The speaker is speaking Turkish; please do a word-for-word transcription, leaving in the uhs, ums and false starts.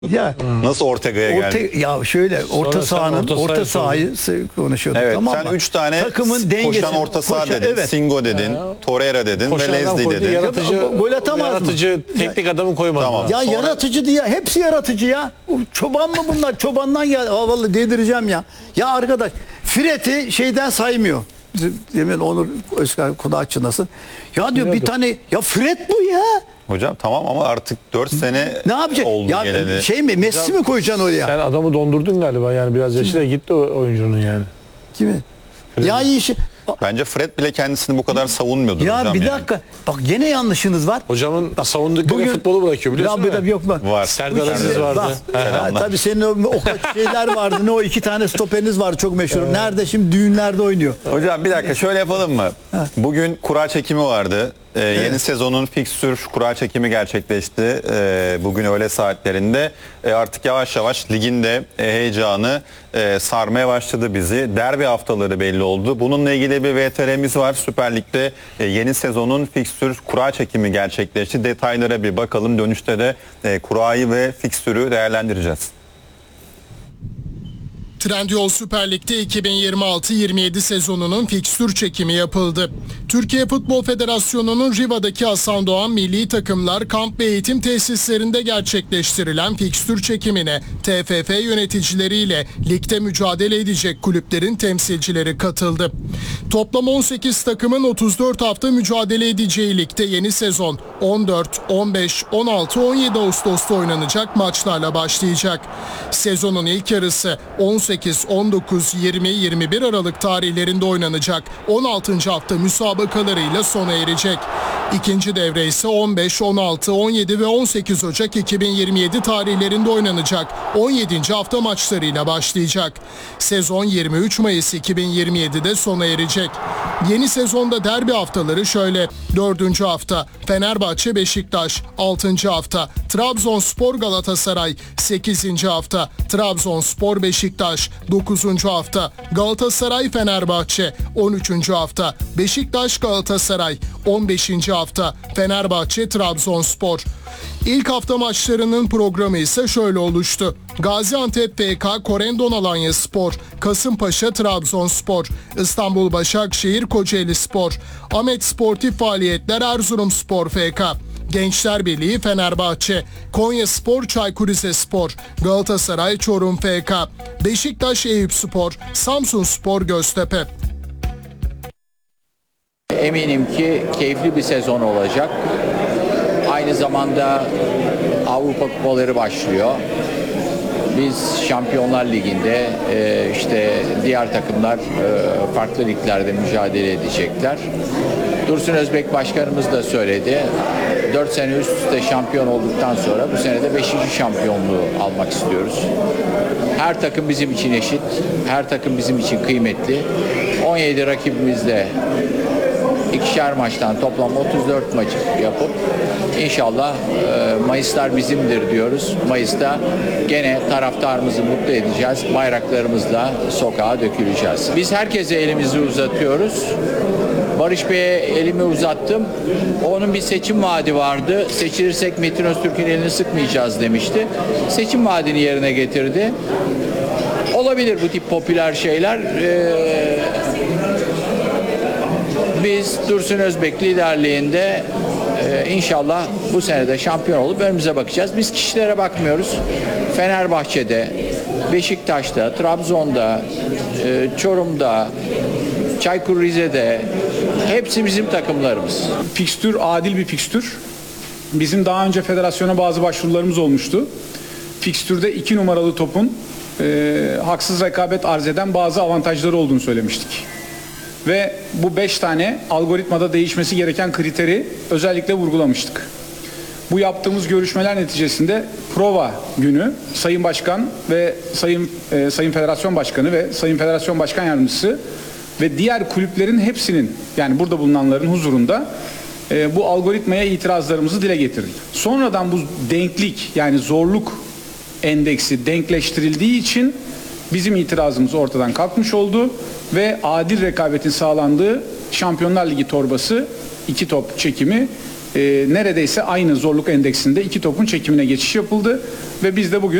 Ya Nasıl Ortega'ya orta, geldi? ya şöyle orta Sonra sahanın orta orta sahayı sahayı konuşuyorduk, Evet, tamam sen mı? üç tane takımın dengesi, koşan orta saha koşan- dedin, evet. Singo dedin, Torreira dedin Koşan ve adam Leslie koydu, dedin. yaratıcı, Ya, gol atamaz mı? yaratıcı teknik adamı koymadı. Tamam. Ya Sonra- yaratıcı diye hepsi yaratıcı ya. Çoban mı bunlar? Çobandan ya. Aa, vallahi delireceğim ya. Ya arkadaş Fred'i şeyden saymıyor. Demin Onur Özkan kulağı çınlasın. Ya diyor bir tane ya Fred bu ya. Hocam tamam ama artık dört sene Ne yapacak? oldu Ya geleli. şey mi Messi mi koyacaksın oraya? Sen adamı dondurdun galiba, yani biraz yaşıyla gitti o oyuncunun yani. Kimi? Ya iyi işi. Bence Fred bile kendisini bu kadar savunmuyordu Ya hocam bir yani. dakika. Bak gene yanlışınız var. Hocamın savundukları futbolu bırakıyor, biliyorsun Ya, değil bir mi? de yok bak. Var. Serdar Bu Aziz şimdi- vardı. bak, ha, tabii senin o, o kaç şeyler vardı. Ne o iki tane stoperiniz var çok meşhur. Nerede şimdi düğünlerde oynuyor. Hocam bir dakika şöyle yapalım mı? Bugün kura çekimi vardı. Ee, Yeni sezonun fikstür kura çekimi gerçekleşti. Ee, bugün öğle saatlerinde. Ee, artık yavaş yavaş ligin de e, heyecanı e, sarmaya başladı bizi. Derbi haftaları belli oldu. Bununla ilgili bir V T R'miz var. Süper Lig'de e, yeni sezonun fikstür kura çekimi gerçekleşti. Detaylara bir bakalım. Dönüşte de e, kurayı ve fikstürü değerlendireceğiz. Trendyol Süper Lig'de iki bin yirmi altı yirmi yedi sezonunun fikstür çekimi yapıldı. Türkiye Futbol Federasyonu'nun Riva'daki Hasan Doğan milli takımlar kamp ve eğitim tesislerinde gerçekleştirilen fikstür çekimine T F F yöneticileriyle ligde mücadele edecek kulüplerin temsilcileri katıldı. Toplam on sekiz takımın otuz dört hafta mücadele edeceği ligde yeni sezon on dört, on beş, on altı, on yedi Ağustos'ta oynanacak maçlarla başlayacak. Sezonun ilk yarısı on sekiz, on dokuz, yirmi, yirmi bir Aralık tarihlerinde oynanacak on altıncı hafta müsabakalarıyla sona erecek. İkinci devre ise on beş, on altı, on yedi ve on sekiz Ocak iki bin yirmi yedi tarihlerinde oynanacak on yedinci hafta maçlarıyla başlayacak. Sezon yirmi üç Mayıs iki bin yirmi yedi'de sona erecek. Yeni sezonda derbi haftaları şöyle: dördüncü hafta Fenerbahçe Beşiktaş, altıncı hafta Trabzonspor Galatasaray, sekizinci hafta Trabzonspor Beşiktaş, dokuzuncu hafta Galatasaray Fenerbahçe, on üçüncü hafta Beşiktaş Galatasaray, on beşinci hafta Fenerbahçe Trabzonspor. İlk hafta maçlarının programı ise şöyle oluştu: Gaziantep F K Korendon Alanyaspor, Kasımpaşa Trabzonspor, İstanbul Başakşehir Kocaelispor, Ahmet Sportif Faaliyetler Erzurumspor F K, Gençler Birliği Fenerbahçe, Konyaspor Çaykur Rizespor, Galatasaray Çorum F K, Beşiktaş Eyüpspor, Samsunspor Göztepe. Eminim ki keyifli bir sezon olacak. Aynı zamanda Avrupa Kupaları başlıyor. Biz Şampiyonlar Ligi'nde, işte diğer takımlar farklı liglerde mücadele edecekler. Dursun Özbek Başkanımız da söyledi. dört sene üst üste şampiyon olduktan sonra bu sene de beşinci şampiyonluğu almak istiyoruz. Her takım bizim için eşit, her takım bizim için kıymetli. on yedi rakibimizle ikişer maçtan toplam otuz dört maç yapıp inşallah e, Mayıslar bizimdir diyoruz. Mayıs'ta gene taraftarımızı mutlu edeceğiz. Bayraklarımızla sokağa döküleceğiz. Biz herkese elimizi uzatıyoruz. Barış Bey'e elimi uzattım. Onun bir seçim vaadi vardı. Seçilirsek Metin Öztürk'ün elini sıkmayacağız demişti. Seçim vaadini yerine getirdi. Olabilir bu tip popüler şeyler. Ee, Biz Dursun Özbek liderliğinde e, inşallah bu sene de şampiyon olup önümüze bakacağız. Biz kişilere bakmıyoruz. Fenerbahçe'de, Beşiktaş'ta, Trabzon'da, e, Çorum'da, Çaykur Rize'de hepsi bizim takımlarımız. Fikstür adil bir fikstür. Bizim daha önce federasyona bazı başvurularımız olmuştu. Fikstürde iki numaralı topun e, haksız rekabet arz eden bazı avantajları olduğunu söylemiştik. Ve bu beş tane algoritmada değişmesi gereken kriteri özellikle vurgulamıştık. Bu yaptığımız görüşmeler neticesinde prova günü Sayın Başkan ve Sayın e, Sayın Federasyon Başkanı ve Sayın Federasyon Başkan Yardımcısı ve diğer kulüplerin hepsinin, yani burada bulunanların huzurunda e, bu algoritmaya itirazlarımızı dile getirdik. Sonradan bu denklik, yani zorluk endeksi denkleştirildiği için bizim itirazımız ortadan kalkmış oldu ve adil rekabetin sağlandığı Şampiyonlar Ligi torbası iki top çekimi e, neredeyse aynı zorluk endeksinde iki topun çekimine geçiş yapıldı ve biz de bugün